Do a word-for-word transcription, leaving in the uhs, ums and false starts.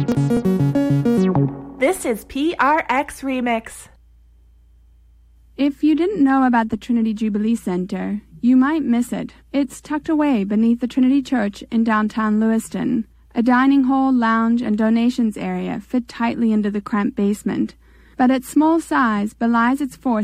This is P R X Remix. If you didn't know about the Trinity Jubilee Center, you might miss it. It's tucked away beneath the Trinity Church in downtown Lewiston. A dining hall, lounge, and donations area fit tightly into the cramped basement, but its small size belies its force